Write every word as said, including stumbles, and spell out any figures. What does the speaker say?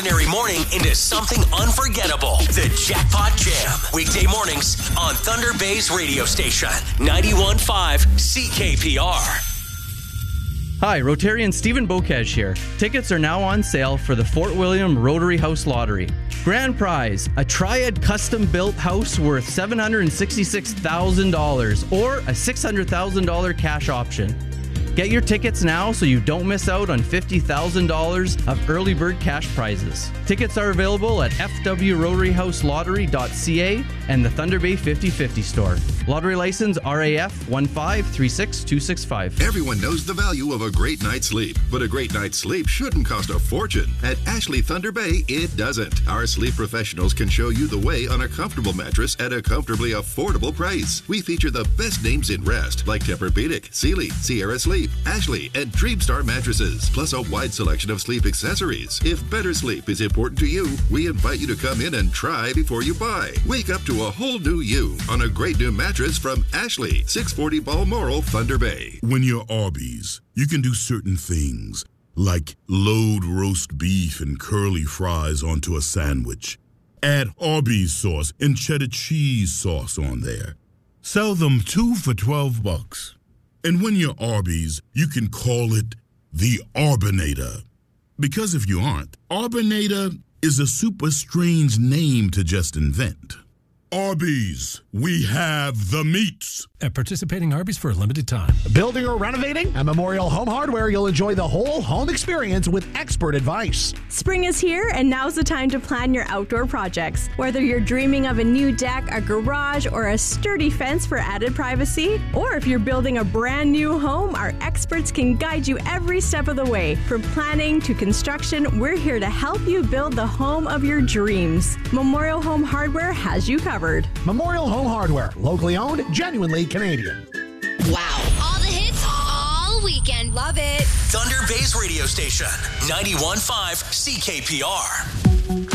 Ordinary morning into something unforgettable. The Jackpot Jam. Weekday mornings on Thunder Bay's radio station. ninety-one point five C K P R. Hi, Rotarian Stephen Bocage here. Tickets are now on sale for the Fort William Rotary House Lottery. Grand prize, a Triad custom-built house worth seven hundred sixty-six thousand dollars or a six hundred thousand dollars cash option. Get your tickets now so you don't miss out on fifty thousand dollars of early bird cash prizes. Tickets are available at f w rotary house lottery dot c a and the Thunder Bay fifty fifty store. Lottery license R A F one five three six two six five. Everyone knows the value of a great night's sleep, but a great night's sleep shouldn't cost a fortune. At Ashley Thunder Bay, it doesn't. Our sleep professionals can show you the way on a comfortable mattress at a comfortably affordable price. We feature the best names in rest, like Tempur-Pedic, Sealy, Sierra Sleep, Ashley, and Dreamstar mattresses, plus a wide selection of sleep accessories. If better sleep is important to you, we invite you to come in and try before you buy. Wake up to a whole new you on a great new mattress from Ashley, six forty Balmoral, Thunder Bay. When you're Arby's, you can do certain things, like load roast beef and curly fries onto a sandwich. Add Arby's sauce and cheddar cheese sauce on there. Sell them two for twelve bucks. And when you're Arby's, you can call it the Arbinator. Because if you aren't, Arbinator is a super strange name to just invent. Arby's, we have the meats. At participating Arby's for a limited time. Building or renovating? At Memorial Home Hardware, you'll enjoy the whole home experience with expert advice. Spring is here, and now's the time to plan your outdoor projects. Whether you're dreaming of a new deck, a garage, or a sturdy fence for added privacy, or if you're building a brand new home, our experts can guide you every step of the way. From planning to construction, we're here to help you build the home of your dreams. Memorial Home Hardware has you covered. Memorial Home Hardware, locally owned, genuinely Canadian. Wow. All the hits all weekend. Love it. Thunder Bay's radio station, ninety-one point five C K P R.